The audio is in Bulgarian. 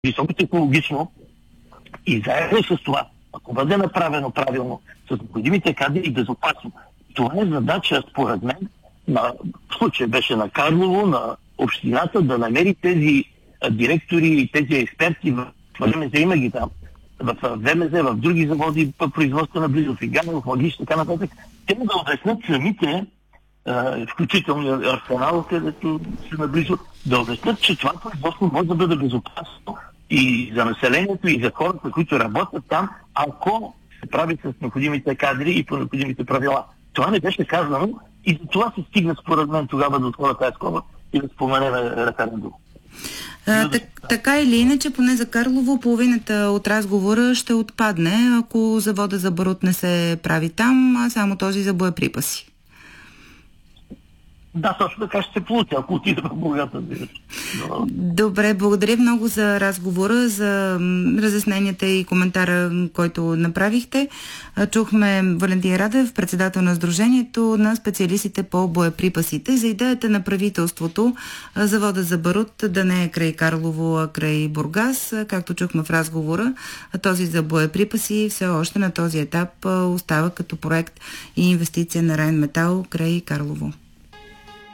високотехнологично и заедно с това, ако бъде направено правилно, с необходимите кадри и безопасно. Това е задача, според мен, в случая беше на Карлово, на общината, да намери тези директори и тези експерти в ВМЗ, има ги там, в ВМЗ, в други заводи, производства наблизо, в Игана, в Магиш, така нататък. Те да обяснят самите, включително Арсенал, където са наблизо, да обяснят, че това производство може да бъде безопасно и за населението, и за хората, които работят там, ако се прави с необходимите кадри и по необходимите правила. Това не беше казано и за това се стигна, според мен, тогава да отворя тази скоба и да споменем референдум. Така или иначе, поне за Карлово, половината от разговора ще отпадне, ако завода за барут не се прави там, а само този за боеприпаси. Да, точно така ще се получи, ако отида в Бургата. Добре, благодаря много за разговора, за разясненията и коментара, който направихте. Чухме Валентин Радев, председател на Сдружението на специалистите по боеприпасите, за идеята на правителството завода за барут да не е край Карлово, а край Бургас. Както чухме в разговора, този за боеприпаси все още на този етап остава като проект и инвестиция на Райнметал край Карлово.